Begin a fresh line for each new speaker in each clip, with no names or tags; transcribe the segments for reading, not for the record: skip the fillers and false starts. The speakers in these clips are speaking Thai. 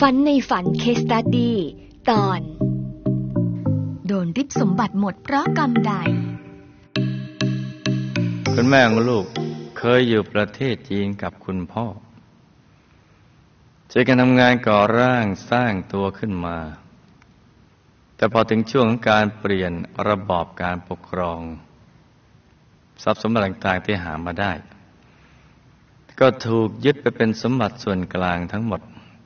ฝันในฝันเคสสตัดดี้ตอนโดนริบสมบัติหมดเพราะกรรมใด
คุณแม่ของลูกเคยอยู่ประเทศจีนกับคุณพ่อช่วยกันทำงานก่อร่างสร้างตัวขึ้นมาแต่พอถึงช่วงของการเปลี่ยนระบอบการปกครองทรัพย์สมบัติต่างๆที่หามาได้ก็ถูกยึดไปเป็นสมบัติส่วนกลางทั้งหมด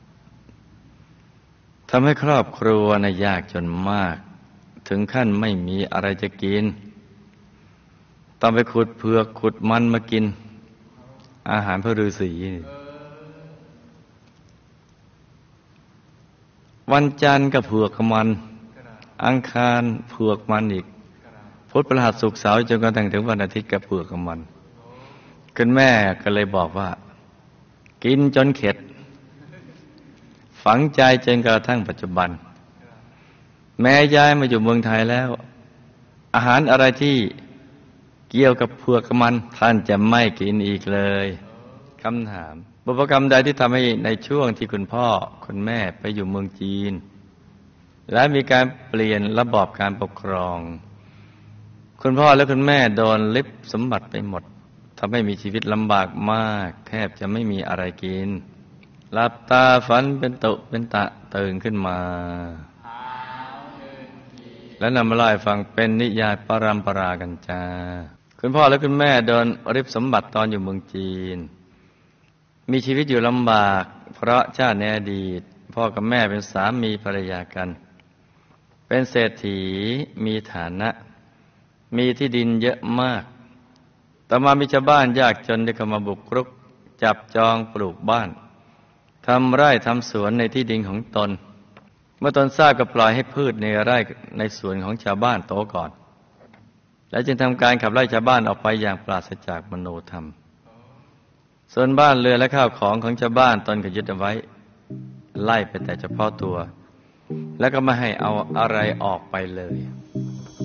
ทำให้ครอบครัวยากจนมากถึงขั้นไม่มีอะไรจะกินต้องไปขุดเผือกขุดมันมากินอาหารพระฤาษีวันจันทร์ก็เผือกกับมันอังคารเผือกมันอีกพุธพฤหัสศุกร์เสาร์จนกระทั่งถึงวันอาทิตย์ก็เผือกกับมันคุณแม่ก็เลยบอกว่ากินจนเข็ดฝังใจจนกระทั่งปัจจุบันแม่ย้ายมาอยู่เมืองไทยแล้วอาหารอะไรที่เกี่ยวกับเผือกกับมันท่านจะไม่กินอีกเลยคำถามบุพกรรมใดที่ทำให้ในช่วงที่คุณพ่อคุณแม่ไปอยู่เมืองจีนและมีการเปลี่ยนระบอบการปกครองคุณพ่อและคุณแม่โดนริบสมบัติไปหมดทำให้มีชีวิตลำบากมากแทบจะไม่มีอะไรกินหลับตาฝันเป็นตุเป็นตะตื่นขึ้นมาและนำมาเล่าให้ฟังเป็นนิยายปรัมปรากันจ้าคุณพ่อและคุณแม่โดนริบสมบัติตอนอยู่เมืองจีนมีชีวิตอยู่ลำบากเพราะชาติในอดีตพ่อกับแม่เป็นสามีภรรยากันเป็นเศรษฐีมีฐานะมีที่ดินเยอะมากต่อมามีชาวบ้านยากจนได้เข้ามาบุกรุกจับจองปลูกบ้านทำไร่ทำสวนในที่ดินของตนเมื่อตนทราบก็ปล่อยให้พืชในไร่ในสวนของชาวบ้านโตก่อนและจึงทำการขับไล่ชาวบ้านออกไปอย่างปราศจากมโนธรรมส่วนบ้านเรือนและข้าวของของชาวบ้านตนก็ยึดเอาไว้ไล่ไปแต่เฉพาะตัวแล้วก็ไม่ให้เอาอะไรออกไปเลย